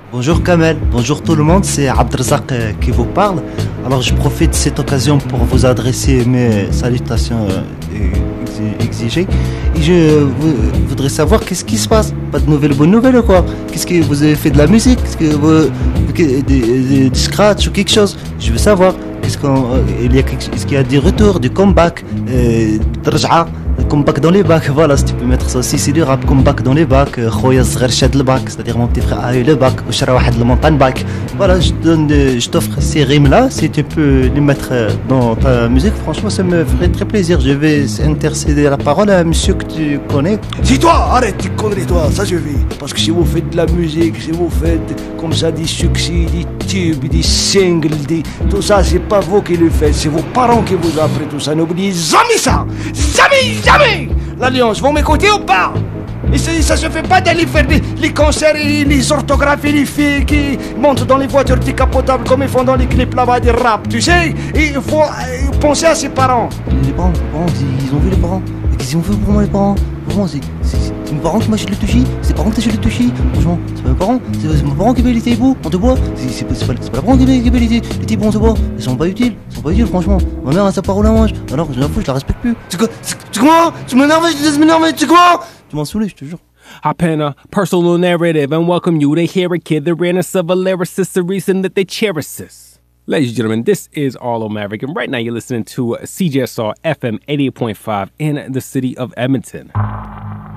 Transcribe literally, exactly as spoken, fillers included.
Bonjour Kamel, bonjour tout le monde, c'est Abdelrazak euh, qui vous parle. Alors je profite de cette occasion pour vous adresser mes salutations euh, exigées. Et je voudrais savoir qu'est-ce qui se passe. Pas de nouvelles bonnes nouvelles ou quoi? Qu'est-ce que vous avez fait de la musique? Qu'est-ce que vous, des, des, des scratch ou quelque chose? Je veux savoir. Qu'est-ce qu'on, il y a quelque, est-ce qu'il y a des retours, du comeback, euh, comeback dans les bacs, voilà, si tu peux mettre ça aussi, c'est du rap, comeback dans les bacs, خويا الصغير شاد le bac, c'est-à-dire mon petit frère a eu le bac, وشرا واحد le montagne bac. Voilà, je donne, je t'offre ces rimes-là, si tu peux les mettre dans ta musique, franchement, ça me ferait très plaisir. Je vais intercéder la parole à un monsieur que tu connais. Si toi, arrête tes conneries, toi, ça je vais. Parce que si vous faites de la musique, si vous faites comme ça des succès, des tubes, des singles, des... tout ça, c'est pas vous qui le faites, c'est vos parents qui vous apprennent tout ça. N'oubliez jamais ça. Jamais, jamais. L'Alliance, vous m'écoutez ou pas? Et ça, ça se fait pas d'aller faire des, les concerts et les orthographes et les filles qui montent dans les voitures décapotables comme ils font dans les clips là-bas des rap, tu sais. Et il faut euh, penser à ses parents. Les parents, les parents, ils ont vu les parents. Qu'est-ce qu'ils ont fait pour moi les parents? Franchement, c'est, c'est, c'est mes parents qui m'achètent le touchy. C'est mes parents qui t'achètent le touchy. Franchement, c'est pas mes parents. C'est, c'est mes parents qui payent les tailles-bois en te bois. C'est, c'est, c'est, pas, c'est pas les parents qui payent, qui payent les, les tailles-bois en te bois. Ils sont pas utiles. Ils sont pas utiles, franchement. Ma mère a sa parole à moi. Alors, je la fous, je la respecte plus. Tu, tu comprends? Tu m'énerves, je te laisse m'énerver, tu comprends? Tu m'en saoulais, je te jure. I pen a personal narrative and welcome you to hear a kid, the rarest of a lyricist, the reason that they cherish this. Ladies and gentlemen, this is Arlo Maverick, and right now you're listening to C J S R F M eighty-eight point five in the city of Edmonton.